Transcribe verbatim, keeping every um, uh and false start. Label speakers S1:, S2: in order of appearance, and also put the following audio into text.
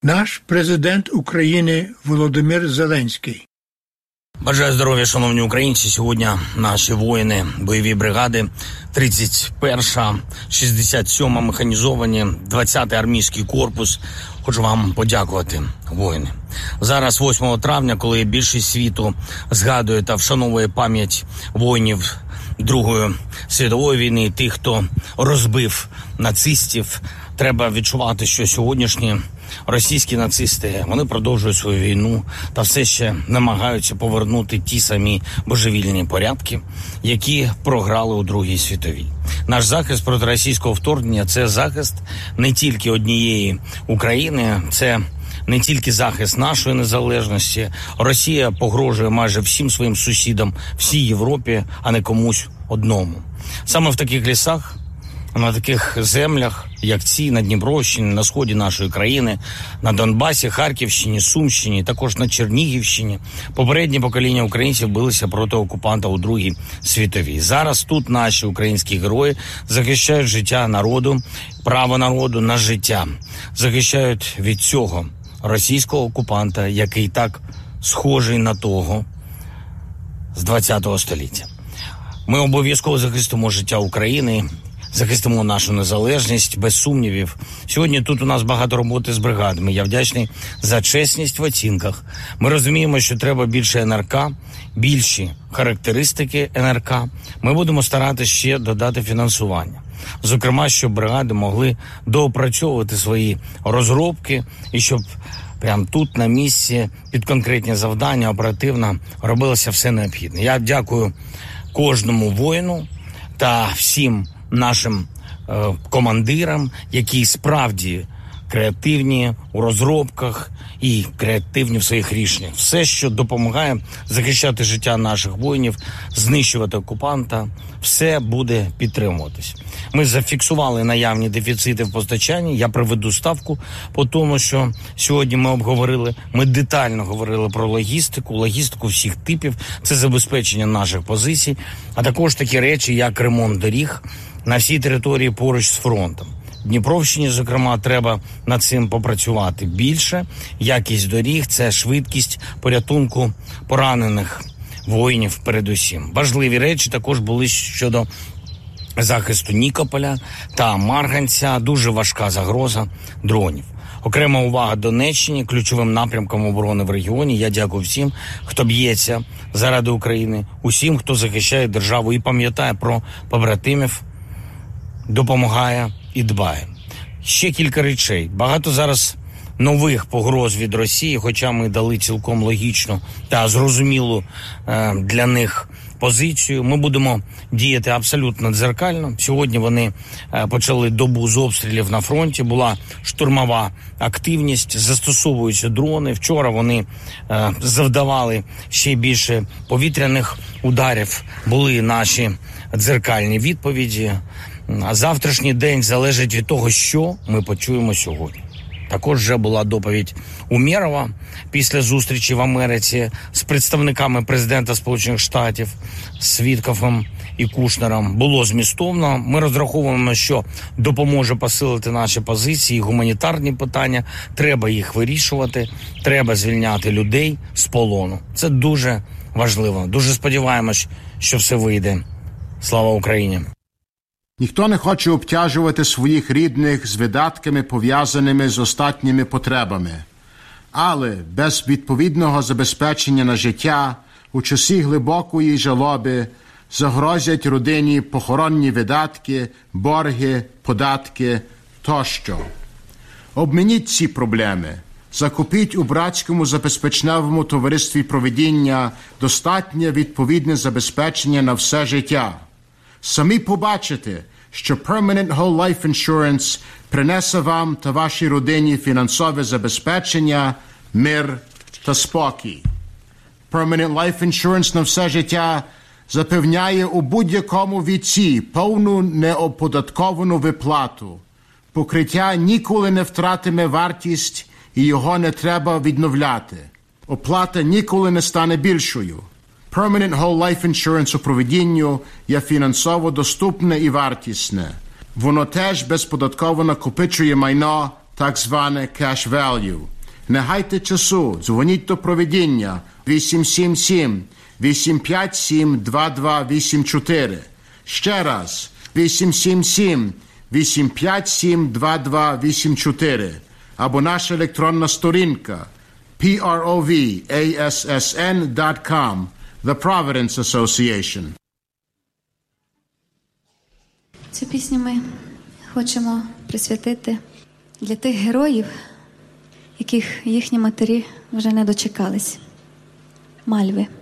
S1: Наш президент України Володимир Зеленський.
S2: Бажаю здоров'я, шановні українці. Сьогодні наші воїни, бойові бригади, тридцять перша, шістдесят сьома механізовані, двадцятий армійський корпус. Хочу вам подякувати, воїни. Зараз, восьмого травня, коли більшість світу згадує та вшановує пам'ять воїнів Другої світової війни, тих, хто розбив нацистів, треба відчувати, що сьогоднішні російські нацисти, вони продовжують свою війну та все ще намагаються повернути ті самі божевільні порядки, які програли у Другій світовій. Наш захист проти російського вторгнення – це захист не тільки однієї України, це не тільки захист нашої незалежності. Росія погрожує майже всім своїм сусідам, всій Європі, а не комусь одному. Саме в таких лісах, на таких землях, як ці, на Дніпровщині, на сході нашої країни, на Донбасі, Харківщині, Сумщині, також на Чернігівщині, попередні покоління українців билися проти окупанта у Другій світовій. Зараз тут наші українські герої захищають життя народу, право народу на життя. Захищають від цього російського окупанта, який так схожий на того з двадцятого століття. Ми обов'язково захистимо життя України, захистимо нашу незалежність, без сумнівів. Сьогодні тут у нас багато роботи з бригадами. Я вдячний за чесність в оцінках. Ми розуміємо, що треба більше ен ер ка, більші характеристики ен ер ка. Ми будемо старатися ще додати фінансування. Зокрема, щоб бригади могли доопрацьовувати свої розробки і щоб прямо тут, на місці, під конкретні завдання, оперативно робилося все необхідне. Я дякую кожному воїну та всім нашим е, командирам, які справді креативні у розробках і креативні в своїх рішеннях. Все, що допомагає захищати життя наших воїнів, знищувати окупанта, все буде підтримуватись. Ми зафіксували наявні дефіцити в постачанні. Я приведу ставку по тому, що сьогодні ми обговорили, ми детально говорили про логістику, логістику всіх типів, це забезпечення наших позицій, а також такі речі, як ремонт доріг на всій території поруч з фронтом. Дніпровщині, зокрема, треба над цим попрацювати більше. Якість доріг – це швидкість порятунку поранених воїнів передусім. Важливі речі також були щодо захисту Нікополя та Марганця. Дуже важка загроза дронів. Окрема увага Донеччині, ключовим напрямком оборони в регіоні. Я дякую всім, хто б'ється заради України, усім, хто захищає державу і пам'ятає про побратимів, допомагає і дбає. Ще кілька речей. Багато зараз нових погроз від Росії, хоча ми дали цілком логічну та зрозумілу е, для них позицію. Ми будемо діяти абсолютно дзеркально. Сьогодні вони е, почали добу з обстрілів на фронті. Була штурмова активність, застосовуються дрони. Вчора вони е, завдавали ще більше повітряних ударів. Були наші дзеркальні відповіді. А завтрашній день залежить від того, що ми почуємо сьогодні. Також вже була доповідь Умєрова після зустрічі в Америці з представниками президента Сполучених Штатів, з Віткофом і Кушнером. Було змістовно. Ми розраховуємо, що допоможе посилити наші позиції, гуманітарні питання. Треба їх вирішувати, треба звільняти людей з полону. Це дуже важливо. Дуже сподіваємось, що все вийде. Слава Україні!
S3: Ніхто не хоче обтяжувати своїх рідних з видатками, пов'язаними з остатніми потребами. Але без відповідного забезпечення на життя у часі глибокої жалоби загрозять родині похоронні видатки, борги, податки тощо. Обмініть ці проблеми. Закупіть у братському забезпечневому товаристві провидіння достатнє відповідне забезпечення на все життя. Самі побачите, що Permanent Whole Life Insurance принесе вам та вашій родині фінансове забезпечення, мир та спокій. Permanent Life Insurance на все життя запевняє у будь-якому віці повну неоподатковану виплату. Покриття ніколи не втратиме вартість і його не треба відновляти. Оплата ніколи не стане більшою. Permanent Whole Life Insurance у проведінню є фінансово доступне і вартісне. Воно теж безподатково накопичує майно так зване cash value. Не гайте часу, дзвоніть до провидіння вісім сім сім, вісім п'ять сім, два два вісім чотири. Ще раз, вісім сім сім, вісім п'ять сім, два два вісім чотири. Або наша електронна сторінка provassn dot com, The Providence Association.
S4: Цю пісню ми хочемо присвятити для тих героїв, яких їхні матері вже не дочекались. Мальви.